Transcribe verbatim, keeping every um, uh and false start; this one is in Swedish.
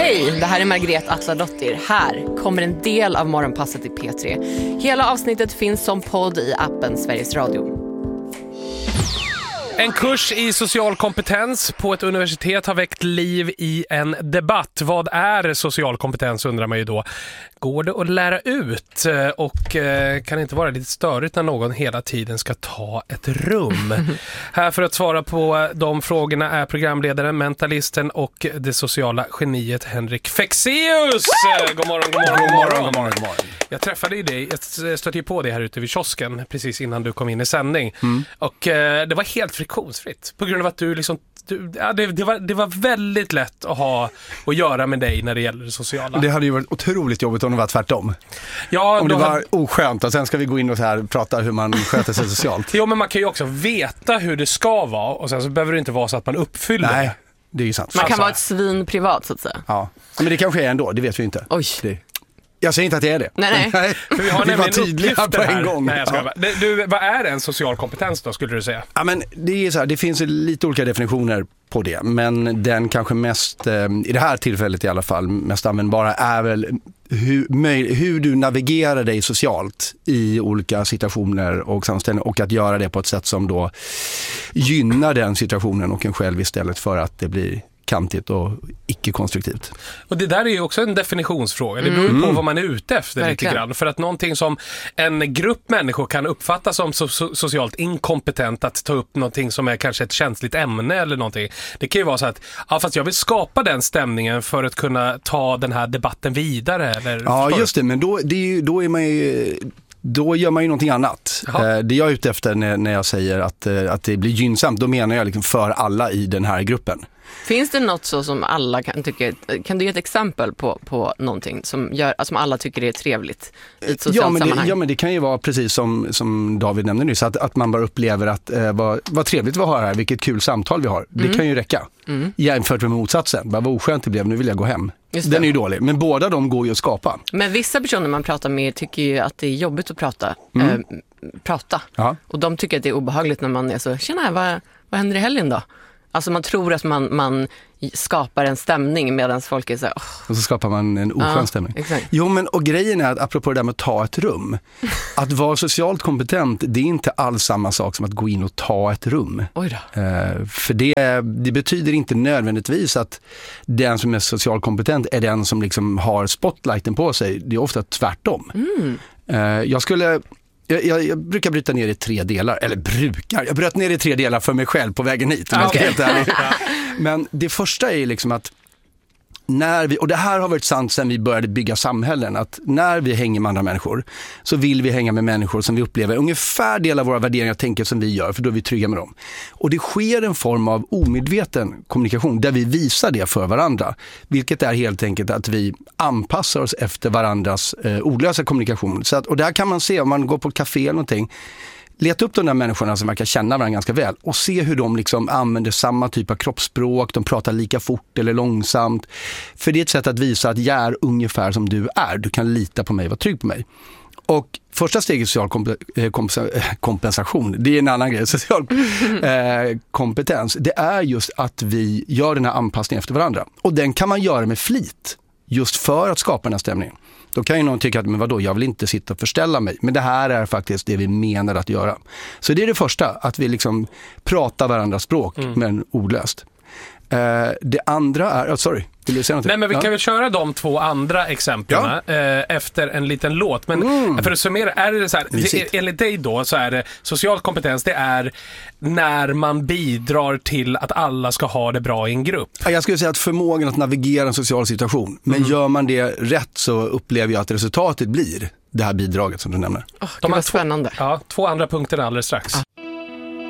Hej, det här är Margrethe Atladottir. Här kommer en del av Morgonpasset i P tre. Hela avsnittet finns som podd i appen Sveriges Radio. En kurs i social kompetens på ett universitet har väckt liv i en debatt. Vad är social kompetens, undrar man ju då. Går det att lära ut? Och eh, kan det inte vara lite störigt när någon hela tiden ska ta ett rum? Här för att svara på de frågorna är programledaren, mentalisten och det sociala geniet Henrik Fexeus. God morgon, god morgon, god morgon, god morgon, god morgon. Jag träffade ju dig, jag stötte ju på dig här ute vid kiosken precis innan du kom in i sändning. Mm. Och eh, det var helt friktionsfritt på grund av att du liksom Du, ja, det, det, var, det var väldigt lätt att ha att göra med dig när det gäller det sociala. Det hade ju varit otroligt jobbigt om det var tvärtom. Ja, om det var hade... oskönt och sen ska vi gå in och så här prata hur man sköter sig socialt. Jo, men man kan ju också veta hur det ska vara och sen så behöver det inte vara så att man uppfyller. Nej, det är ju sant. Man kan alltså... vara ett svin privat så att säga. Ja, men det kanske är ändå, det vet vi inte. Oj. Det... Jag säger inte att det är det. Nej, nej. För vi har vi var tydliga på en gång. Nej, jag ska ja. Du, vad är en social kompetens då, skulle du säga? Ja, men det är så här, det finns lite olika definitioner på det, men den kanske mest, eh, i det här tillfället i alla fall, mest användbara är väl hur, möj- hur du navigerar dig socialt i olika situationer och sammanställningar, och att göra det på ett sätt som då gynnar den situationen och en själv istället för att det blir kantigt och icke-konstruktivt. Och det där är ju också en definitionsfråga. Det beror ju på mm. vad man är ute efter. Verkligen. Lite grann. För att någonting som en grupp människor kan uppfatta som so- socialt inkompetent att ta upp någonting som är kanske ett känsligt ämne eller någonting. Det kan ju vara så att ja, fast jag vill skapa den stämningen för att kunna ta den här debatten vidare. Eller, ja, just det. Men då, det är ju, då är man ju... Då gör man ju någonting annat. Jaha. Det jag är ute efter när, när jag säger att, att det blir gynnsamt, då menar jag liksom för alla i den här gruppen. Finns det något så som alla kan tycka, kan du ge ett exempel på, på någonting som, gör, som alla tycker är trevligt i ett socialt ja, men det, sammanhang? Ja, men det kan ju vara precis som, som David nämnde nyss, att, att man bara upplever att eh, vad, vad trevligt vi har här, vilket kul samtal vi har. Det mm. kan ju räcka. Mm. Jämfört med motsatsen, bara vad oskönt det blev, nu vill jag gå hem. Den är ju dålig, men båda de går ju att skapa. Men vissa personer man pratar med tycker ju att det är jobbigt att prata. Mm. Äh, prata. Ja. Och de tycker att det är obehagligt när man är så, tjena, vad, vad händer i helgen då? Alltså man tror att man, man skapar en stämning medan folk är så oh. Och så skapar man en oskön ja, stämning. Exakt. Jo, men och grejen är att apropå det där med att ta ett rum. Att vara socialt kompetent, det är inte alls samma sak som att gå in och ta ett rum. Oj då. Uh, för det, det betyder inte nödvändigtvis att den som är socialt kompetent är den som liksom har spotlighten på sig. Det är ofta tvärtom. Mm. Uh, jag skulle... Jag, jag, jag brukar bryta ner i tre delar, eller brukar, jag bröt ner i tre delar för mig själv på vägen hit. Ah, okay. Men det första är liksom att när vi, och det här har varit sant sedan vi började bygga samhällen, att när vi hänger med andra människor så vill vi hänga med människor som vi upplever ungefär delar våra värderingar och tänker som vi gör, för då är vi trygga med dem. Och det sker en form av omedveten kommunikation där vi visar det för varandra, vilket är helt enkelt att vi anpassar oss efter varandras eh, ordlösa kommunikation. Så att, och där kan man se, om man går på ett café eller någonting, leta upp de där människorna som verkar känna varandra ganska väl och se hur de liksom använder samma typ av kroppsspråk, de pratar lika fort eller långsamt. För det är ett sätt att visa att jag är ungefär som du är. Du kan lita på mig, var trygg på mig. Och första steget i social komp- komp- kompensation, det är en annan grej, social eh, kompetens, det är just att vi gör den här anpassningen efter varandra. Och den kan man göra med flit, just för att skapa den här stämningen. Då kan ju någon tycka att men vadå, jag vill inte sitta och förställa mig. Men det här är faktiskt det vi menar att göra. Så det är det första, att vi liksom pratar varandras språk mm. men ordlöst. Uh, det andra är, oh, sorry, vill du säga någonting? Nej, men vi kan ja. väl köra de två andra exemplen ja. eh, efter en liten låt. Men mm. för att summera, är det så här, det, enligt dig då så är det social kompetens, det är när man bidrar till att alla ska ha det bra i en grupp. Jag skulle säga att förmågan att navigera en social situation, men mm. gör man det rätt så upplever jag att resultatet blir det här bidraget som du nämner. Oh, det var spännande. Två, ja, två andra punkter alldeles strax. Ah.